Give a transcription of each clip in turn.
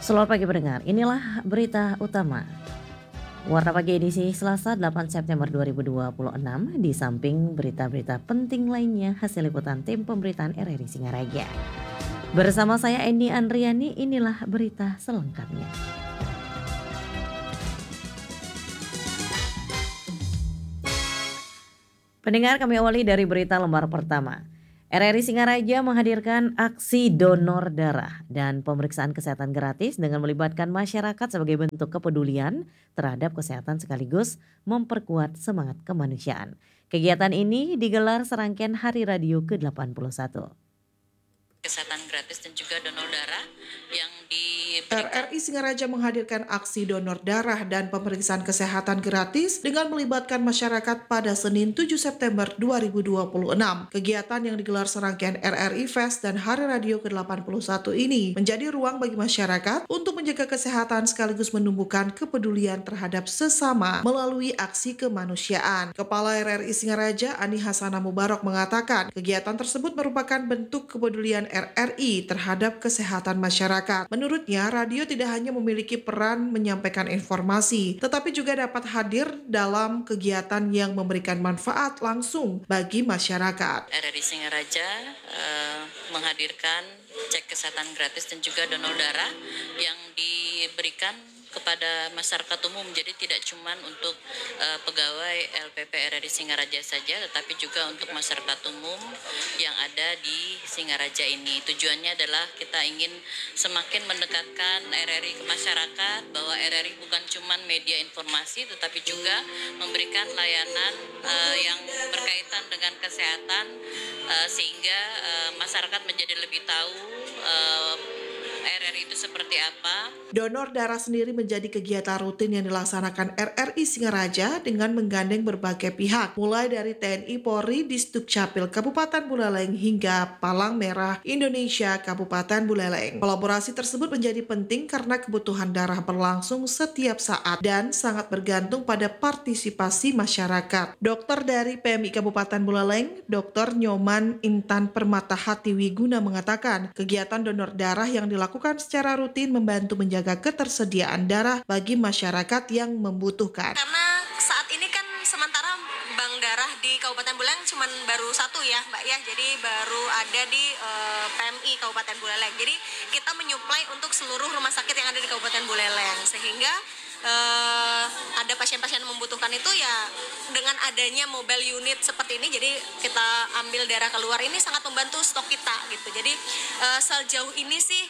Selamat pagi pendengar, inilah berita utama. Warta Pagi edisi Selasa 8 September 2026 di samping berita-berita penting lainnya hasil liputan tim pemberitaan RRI Singaraja. Bersama saya Eni Andriani, inilah berita selengkapnya. Pendengar, kami awali dari berita lembar pertama. RRI Singaraja menghadirkan aksi donor darah dan pemeriksaan kesehatan gratis dengan melibatkan masyarakat sebagai bentuk kepedulian terhadap kesehatan sekaligus memperkuat semangat kemanusiaan. Kegiatan ini digelar serangkaian Hari Radio ke-81. Kesehatan gratis dan juga donor darah yang diberikan. RRI Singaraja menghadirkan aksi donor darah dan pemeriksaan kesehatan gratis dengan melibatkan masyarakat pada Senin 7 September 2026. Kegiatan yang digelar serangkaian RRI Fest dan Hari Radio ke-81 ini menjadi ruang bagi masyarakat untuk menjaga kesehatan sekaligus menumbuhkan kepedulian terhadap sesama melalui aksi kemanusiaan. Kepala RRI Singaraja Ani Hasanah Mubarok mengatakan kegiatan tersebut merupakan bentuk kepedulian RRI terhadap kesehatan masyarakat. Menurutnya, radio tidak hanya memiliki peran menyampaikan informasi, tetapi juga dapat hadir dalam kegiatan yang memberikan manfaat langsung bagi masyarakat. RRI Singaraja menghadirkan cek kesehatan gratis dan juga donor darah yang diberikan kepada masyarakat umum, jadi tidak cuma untuk pegawai LPP RRI Singaraja saja, tetapi juga untuk masyarakat umum yang ada di Singaraja ini. Tujuannya adalah kita ingin semakin mendekatkan RRI ke masyarakat, bahwa RRI bukan cuma media informasi, tetapi juga memberikan layanan yang berkaitan dengan kesehatan, sehingga masyarakat menjadi lebih tahu RRI itu seperti apa. Donor darah sendiri menjadi kegiatan rutin yang dilaksanakan RRI Singaraja dengan menggandeng berbagai pihak, mulai dari TNI Polri di Sdukcapil Kabupaten Buleleng hingga Palang Merah Indonesia Kabupaten Buleleng. Kolaborasi tersebut menjadi penting karena kebutuhan darah berlangsung setiap saat dan sangat bergantung pada partisipasi masyarakat. Dokter dari PMI Kabupaten Buleleng, Dr. Nyoman Intan Permatahati Wiguna mengatakan, kegiatan donor darah yang dilakukan secara rutin membantu menjaga ketersediaan darah bagi masyarakat yang membutuhkan. Karena saat ini kan sementara bank darah di Kabupaten Buleleng cuma baru satu ya Mbak ya, jadi baru ada di PMI Kabupaten Buleleng. Jadi kita menyuplai untuk seluruh rumah sakit yang ada di Kabupaten Buleleng, sehingga ada pasien-pasien yang membutuhkan itu ya dengan adanya mobile unit seperti ini, jadi kita ambil darah keluar ini sangat membantu stok kita gitu. Jadi sejauh ini sih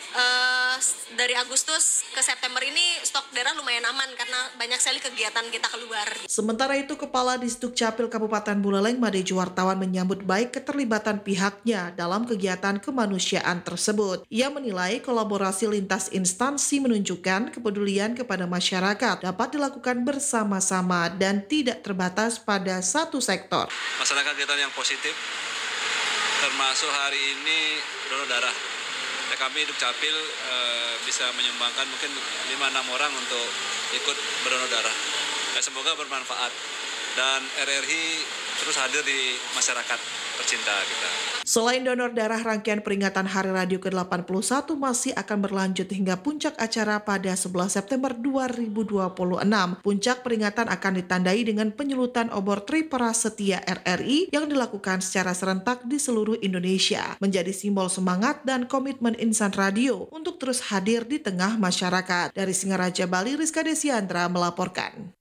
dari Agustus ke September ini stok darah lumayan aman karena banyak sekali kegiatan kita keluar. Sementara itu, Kepala Disdukcapil Kabupaten Buleleng Madeju Wartawan menyambut baik keterlibatan pihaknya dalam kegiatan kemanusiaan tersebut. Ia menilai kolaborasi lintas instansi menunjukkan kepedulian kepada masyarakat dapat dilakukan bersama-sama dan tidak terbatas pada satu sektor. Masyarakat kegiatan yang positif, termasuk hari ini donor darah. Kami Dukcapil bisa menyumbangkan mungkin 5-6 orang untuk ikut berdonor darah. Semoga bermanfaat dan RRI terus hadir di masyarakat tercinta kita. Selain donor darah, rangkaian peringatan Hari Radio ke-81 masih akan berlanjut hingga puncak acara pada 11 September 2026. Puncak peringatan akan ditandai dengan penyulutan obor Triprasetya RRI yang dilakukan secara serentak di seluruh Indonesia, menjadi simbol semangat dan komitmen insan radio untuk terus hadir di tengah masyarakat. Dari Singaraja, Bali, Rizka Desiandra melaporkan.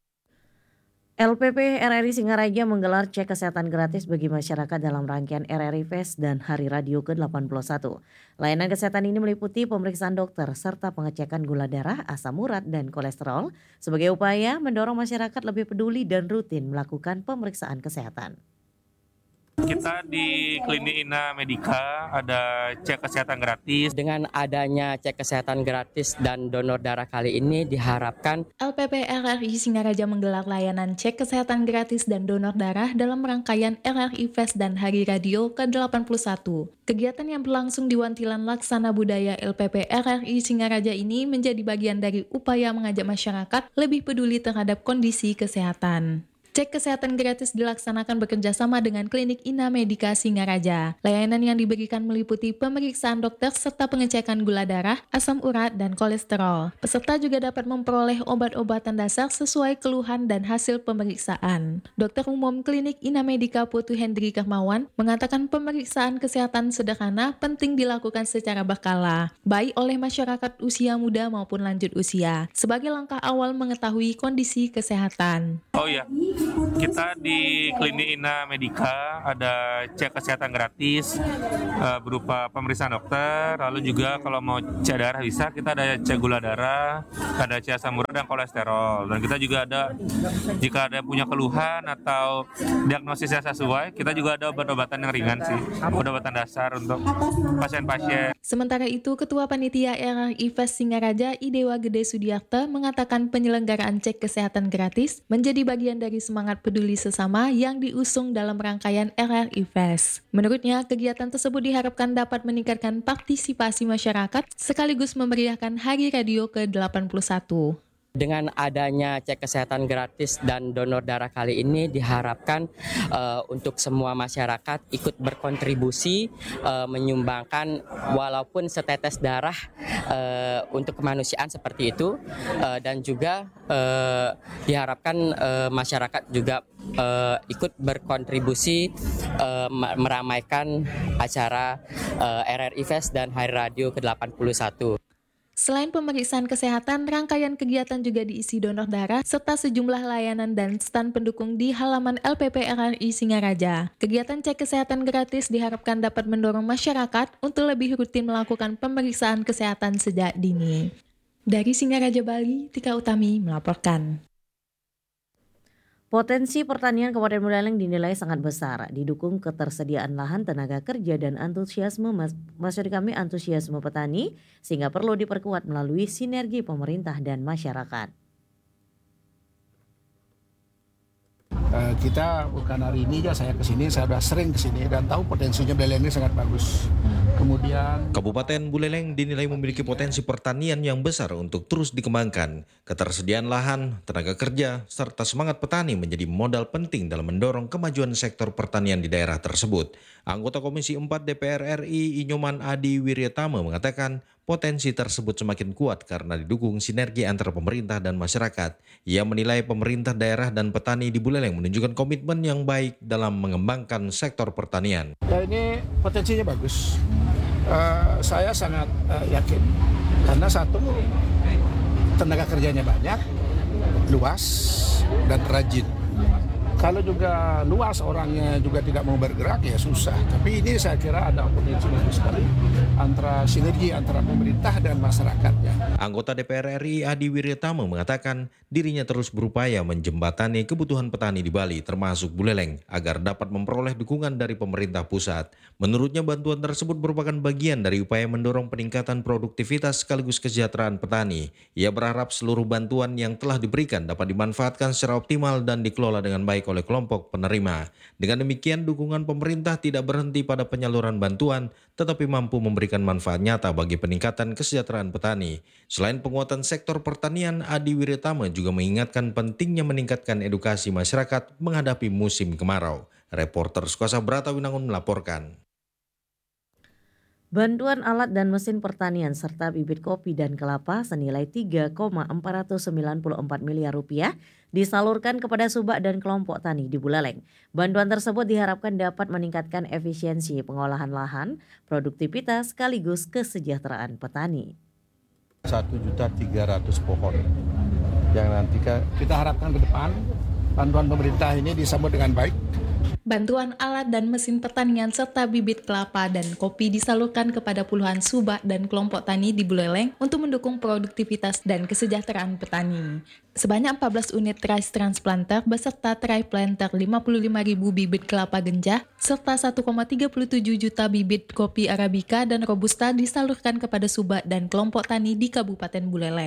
LPP RRI Singaraja menggelar cek kesehatan gratis bagi masyarakat dalam rangkaian RRI Fest dan Hari Radio ke-81. Layanan kesehatan ini meliputi pemeriksaan dokter serta pengecekan gula darah, asam urat, dan kolesterol sebagai upaya mendorong masyarakat lebih peduli dan rutin melakukan pemeriksaan kesehatan. Kita di Klinik Ina Medika ada cek kesehatan gratis. Dengan adanya cek kesehatan gratis dan donor darah kali ini diharapkan LPP RRI Singaraja menggelar layanan cek kesehatan gratis dan donor darah dalam rangkaian RRI Fest dan Hari Radio ke-81. Kegiatan yang berlangsung di Wantilan Laksana Budaya LPP RRI Singaraja ini menjadi bagian dari upaya mengajak masyarakat lebih peduli terhadap kondisi kesehatan. Cek kesehatan gratis dilaksanakan bekerjasama dengan Klinik Ina Medika Singaraja. Layanan yang diberikan meliputi pemeriksaan dokter serta pengecekan gula darah, asam urat, dan kolesterol. Peserta juga dapat memperoleh obat-obatan dasar sesuai keluhan dan hasil pemeriksaan. Dokter Umum Klinik Ina Medika Putu Hendri Kermawan mengatakan pemeriksaan kesehatan sederhana penting dilakukan secara berkala, baik oleh masyarakat usia muda maupun lanjut usia, sebagai langkah awal mengetahui kondisi kesehatan. Oh iya, kita di Klinik Ina Medika ada cek kesehatan gratis berupa pemeriksaan dokter, lalu juga kalau mau cek darah bisa, kita ada cek gula darah, ada cek asam urat dan kolesterol. Dan kita juga ada, jika ada punya keluhan atau diagnosis yang sesuai, kita juga ada obat-obatan yang ringan sih, obat-obatan dasar untuk pasien-pasien. Sementara itu, Ketua Panitia RRI Fest Singaraja Idewa Gede Sudiarta mengatakan penyelenggaraan cek kesehatan gratis menjadi bagian dari semangat peduli sesama yang diusung dalam rangkaian RRI Fest. Menurutnya, kegiatan tersebut diharapkan dapat meningkatkan partisipasi masyarakat sekaligus memeriahkan Hari Radio ke-81. Dengan adanya cek kesehatan gratis dan donor darah kali ini diharapkan untuk semua masyarakat ikut berkontribusi menyumbangkan walaupun setetes darah untuk kemanusiaan seperti itu, dan juga diharapkan masyarakat juga ikut berkontribusi meramaikan acara RRI Fest dan Hari Radio ke-81. Selain pemeriksaan kesehatan, rangkaian kegiatan juga diisi donor darah serta sejumlah layanan dan stand pendukung di halaman LPP RRI Singaraja. Kegiatan cek kesehatan gratis diharapkan dapat mendorong masyarakat untuk lebih rutin melakukan pemeriksaan kesehatan sejak dini. Dari Singaraja, Bali, Tika Utami melaporkan. Potensi pertanian Kabupaten Buleleng dinilai sangat besar, didukung ketersediaan lahan, tenaga kerja, dan antusiasme antusiasme petani, sehingga perlu diperkuat melalui sinergi pemerintah dan masyarakat. Kita bukan hari ini aja saya kesini, saya sudah sering kesini dan tahu potensinya Buleleng ini sangat bagus. Kemudian Kabupaten Buleleng dinilai memiliki potensi pertanian yang besar untuk terus dikembangkan. Ketersediaan lahan, tenaga kerja, serta semangat petani menjadi modal penting dalam mendorong kemajuan sektor pertanian di daerah tersebut. Anggota Komisi 4 DPR RI Inyoman Adi Wiryatama mengatakan potensi tersebut semakin kuat karena didukung sinergi antara pemerintah dan masyarakat. Ia menilai pemerintah daerah dan petani di Buleleng menunjukkan komitmen yang baik dalam mengembangkan sektor pertanian. ya ini potensinya bagus. Saya sangat yakin karena satu, tenaga kerjanya banyak, luas dan rajin. Kalau juga luas orangnya juga tidak mau bergerak ya susah. Tapi ini saya kira ada potensi bagus sekali antara sinergi antara pemerintah dan masyarakatnya. Anggota DPR RI Adi Wiryatama mengatakan dirinya terus berupaya menjembatani kebutuhan petani di Bali termasuk Buleleng agar dapat memperoleh dukungan dari pemerintah pusat. Menurutnya bantuan tersebut merupakan bagian dari upaya mendorong peningkatan produktivitas sekaligus kesejahteraan petani. Ia berharap seluruh bantuan yang telah diberikan dapat dimanfaatkan secara optimal dan dikelola dengan baik oleh kelompok penerima. Dengan demikian, dukungan pemerintah tidak berhenti pada penyaluran bantuan, tetapi mampu memberikan manfaat nyata bagi peningkatan kesejahteraan petani. Selain penguatan sektor pertanian, Adi Wiryatama juga mengingatkan pentingnya meningkatkan edukasi masyarakat menghadapi musim kemarau. Reporter Skosa Brata Winangun melaporkan. Bantuan alat dan mesin pertanian serta bibit kopi dan kelapa senilai 3,494 miliar rupiah disalurkan kepada subak dan kelompok tani di Buleleng. Bantuan tersebut diharapkan dapat meningkatkan efisiensi pengolahan lahan, produktivitas sekaligus kesejahteraan petani. 1.300.000 pohon yang nanti kita harapkan ke depan bantuan pemerintah ini disambut dengan baik. Bantuan alat dan mesin pertanian serta bibit kelapa dan kopi disalurkan kepada puluhan subak dan kelompok tani di Buleleng untuk mendukung produktivitas dan kesejahteraan petani. Sebanyak 14 unit rice transplanter beserta tray planter 55.000 bibit kelapa genjah serta 1,37 juta bibit kopi Arabica dan Robusta disalurkan kepada subak dan kelompok tani di Kabupaten Buleleng.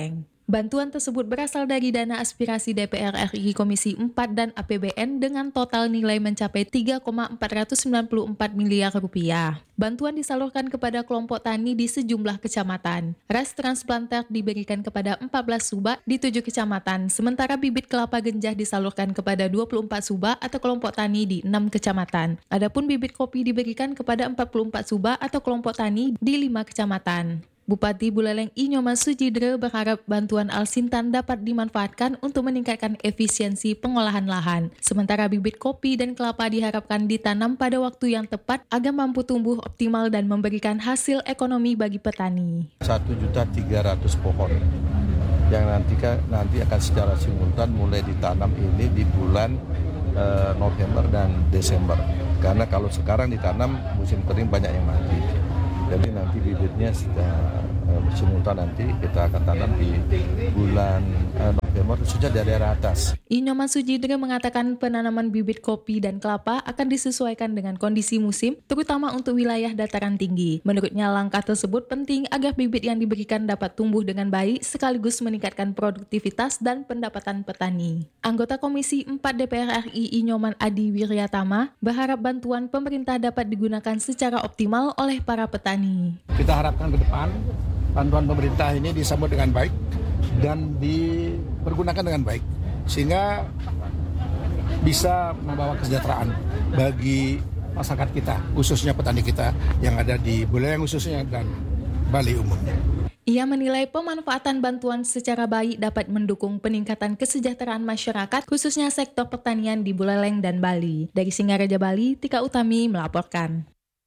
Bantuan tersebut berasal dari dana aspirasi DPR RI Komisi 4 dan APBN dengan total nilai mencapai 3,494 miliar rupiah. Bantuan disalurkan kepada kelompok tani di sejumlah kecamatan. Ras transplanter diberikan kepada 14 subak di 7 kecamatan, sementara bibit kelapa genjah disalurkan kepada 24 subak atau kelompok tani di 6 kecamatan. Adapun bibit kopi diberikan kepada 44 subak atau kelompok tani di 5 kecamatan. Bupati Buleleng I Nyoman Sujidre berharap bantuan Alsintan dapat dimanfaatkan untuk meningkatkan efisiensi pengolahan lahan. Sementara bibit kopi dan kelapa diharapkan ditanam pada waktu yang tepat agar mampu tumbuh optimal dan memberikan hasil ekonomi bagi petani. 1.300.000 pohon yang nanti akan secara simultan mulai ditanam ini di bulan November dan Desember. Karena kalau sekarang ditanam musim kering banyak yang mati. Jadi nanti bibitnya secara simultan nanti kita akan tanam di bulan November khususnya di daerah atas. I Nyoman Sujidre mengatakan penanaman bibit kopi dan kelapa akan disesuaikan dengan kondisi musim, terutama untuk wilayah dataran tinggi. Menurutnya langkah tersebut penting agar bibit yang diberikan dapat tumbuh dengan baik sekaligus meningkatkan produktivitas dan pendapatan petani. Anggota Komisi 4 DPR RI I Nyoman Adi Wiryatama berharap bantuan pemerintah dapat digunakan secara optimal oleh para petani. Kita harapkan ke depan bantuan pemerintah ini disambut dengan baik dan dipergunakan dengan baik sehingga bisa membawa kesejahteraan bagi masyarakat kita, khususnya petani kita yang ada di Buleleng khususnya dan Bali umumnya. Ia menilai pemanfaatan bantuan secara baik dapat mendukung peningkatan kesejahteraan masyarakat, khususnya sektor pertanian di Buleleng dan Bali. Dari Singaraja, Bali, Tika Utami melaporkan.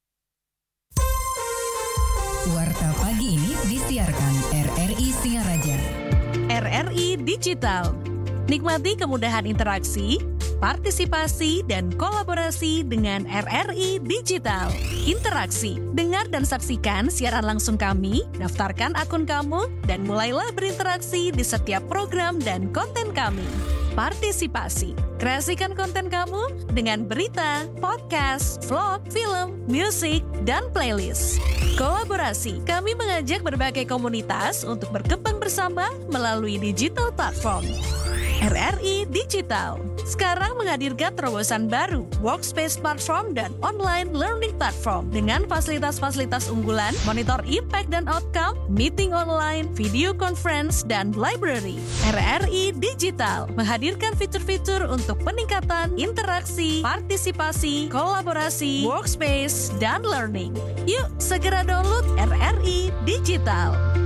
Warta pagi ini disiarkan RRI Singaraja. RRI Digital. Nikmati kemudahan interaksi, partisipasi, dan kolaborasi dengan RRI Digital. Interaksi, dengar dan saksikan siaran langsung kami, daftarkan akun kamu, dan mulailah berinteraksi di setiap program dan konten kami. Partisipasi, kreasikan konten kamu dengan berita, podcast, vlog, film, musik, dan playlist. Kolaborasi, kami mengajak berbagai komunitas untuk berkembang bersama melalui digital platform. RRI Digital sekarang menghadirkan terobosan baru, workspace platform dan online learning platform dengan fasilitas-fasilitas unggulan, monitor impact dan outcome, meeting online, video conference, dan library. RRI Digital menghadirkan fitur-fitur untuk peningkatan interaksi, partisipasi, kolaborasi, workspace, dan learning. Yuk segera download RRI Digital.